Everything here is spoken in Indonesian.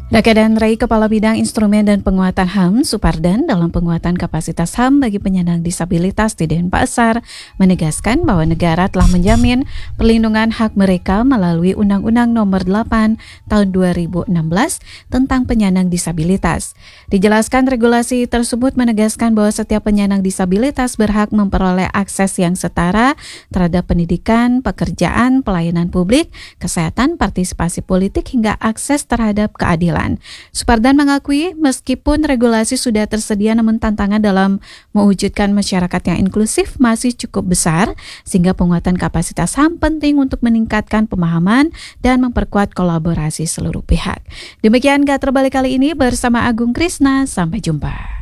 Daka dan Rai Kepala Bidang Instrumen dan Penguatan HAM, Supardan, dalam penguatan kapasitas HAM bagi penyandang disabilitas di Denpasar, menegaskan bahwa negara telah menjamin perlindungan hak mereka melalui Undang-Undang Nomor 8 Tahun 2016 tentang penyandang disabilitas. Dijelaskan regulasi tersebut menegaskan bahwa setiap penyandang disabilitas berhak memperoleh akses yang setara terhadap pendidikan, pekerjaan, pelayanan publik, kesehatan, partisipasi politik, hingga akses terhadap keadilan. Supardan mengakui meskipun regulasi sudah tersedia, namun tantangan dalam mewujudkan masyarakat yang inklusif masih cukup besar, sehingga penguatan kapasitas HAM penting untuk meningkatkan pemahaman dan memperkuat kolaborasi seluruh pihak. Demikian Gak Terbalik kali ini bersama Agung Krisna, sampai jumpa.